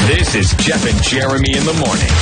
This is Jeff and Jeremy in the morning.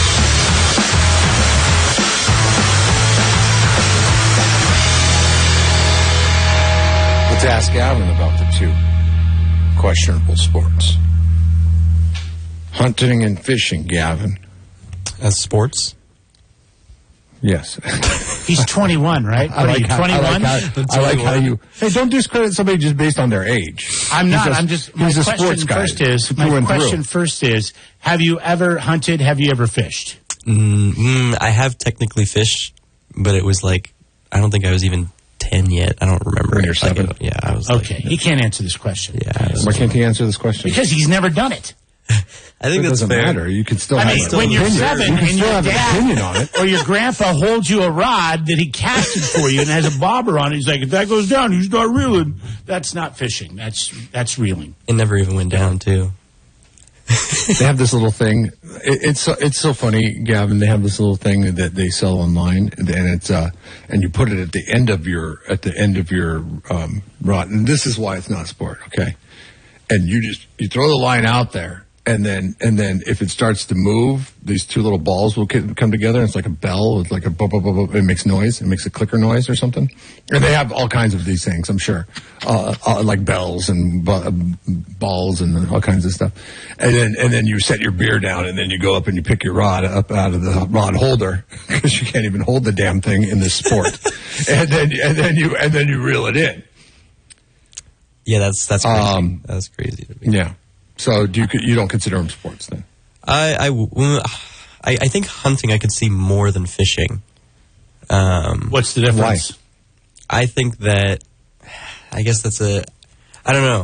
Let's ask Gavin about the two questionable sports. Hunting and fishing, Gavin. As sports? Yes. He's 21, right? What are you, 21? I like how you... Hey, don't discredit somebody just based on their age. I'm not. My sports guy. Question first is, have you ever hunted? Have you ever fished? I have technically fished, but it was like, I don't think I was even 10 yet. I don't remember. When you're 7? Yeah, I was. Okay, he can't answer this question. Yeah. Why can't he answer this question? Because he's never done it. I think it that's doesn't fair. matter. You can still. When you're 7 and your have an opinion on dad it, or your grandpa holds you a rod that he casted for you and has a bobber on it, he's like, if that goes down, you start reeling. That's not fishing. That's reeling. It never even went down, too. They have this little thing. It's so funny, Gavin. They have this little thing that they sell online, and it's and you put it at the end of your rod. And this is why it's not sport, okay? And you throw the line out there. And then if it starts to move, these two little balls will come together. And it's like a bell. It's like a bop, bop, bop, bop. It makes noise. It makes a clicker noise or something. And they have all kinds of these things, I'm sure, like bells and balls and all kinds of stuff. And then you set your beer down, and then you go up and you pick your rod up out of the rod holder because you can't even hold the damn thing in this sport. and then you reel it in. Yeah, that's crazy. That's crazy to me. Yeah. So you don't consider them sports then? I think hunting I could see more than fishing. What's the difference? Why? I think that, I guess that's I don't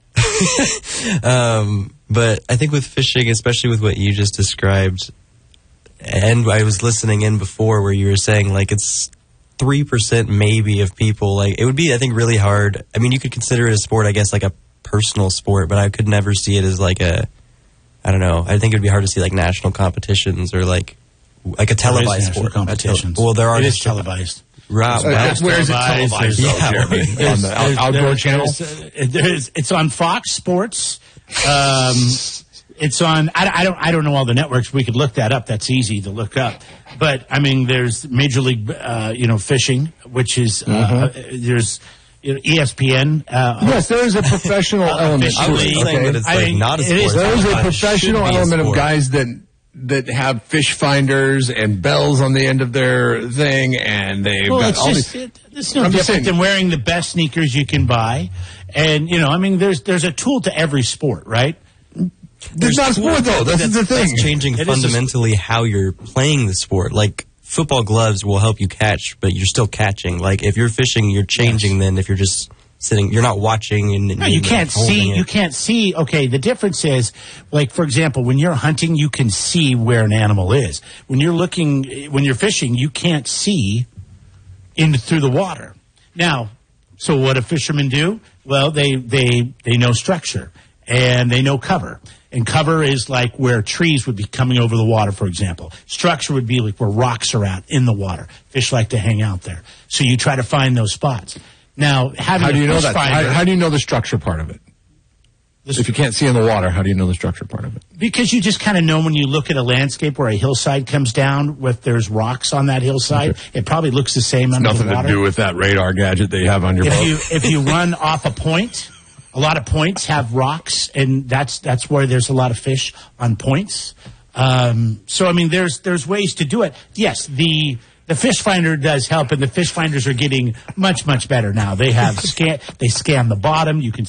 know. But I think with fishing, especially with what you just described, and I was listening in before where you were saying like it's 3% maybe of people, like it would be, I think, really hard. I mean, you could consider it a sport, I guess, like a personal sport, but I could never see it as like I don't know. I think it'd be hard to see like national competitions or like a televised sport. Competitions. Well, there are. It is televised. Right. Where is it televised? Jeremy? On the outdoor channel? It's on Fox Sports. It's on. I don't know all the networks. We could look that up. That's easy to look up. But I mean, there's Major League, fishing, which is there's. ESPN. Yes, there is a professional element to it. Okay? That it's like not a sport. There is a professional element of guys that have fish finders and bells on the end of their thing, and they've got all these. It's no different than wearing the best sneakers you can buy, and there's a tool to every sport, right? There's not a sport though. That's the thing. That's changing fundamentally how you're playing the sport. Like football gloves will help you catch, but you're still catching. Like if you're fishing, you're changing. Then if you're just sitting, you're not watching. And you can't see. You can't see. Okay, the difference is, like for example, when you're hunting, you can see where an animal is. When you're fishing, you can't see through the water. Now, so what do fishermen do? Well, they know structure and they know cover. And cover is like where trees would be coming over the water, for example. Structure would be like where rocks are at in the water. Fish like to hang out there. So you try to find those spots. Now, how do you know that? How do you know the structure part of it? If you can't see in the water, how do you know the structure part of it? Because you just kind of know when you look at a landscape where a hillside comes down, if there's rocks on that hillside, it probably looks the same under the water. Nothing to do with that radar gadget that you have on your boat. If you run off a point... A lot of points have rocks, and that's where there's a lot of fish on points. So I mean, there's ways to do it. Yes, the fish finder does help, and the fish finders are getting much better now. They have they scan the bottom. You can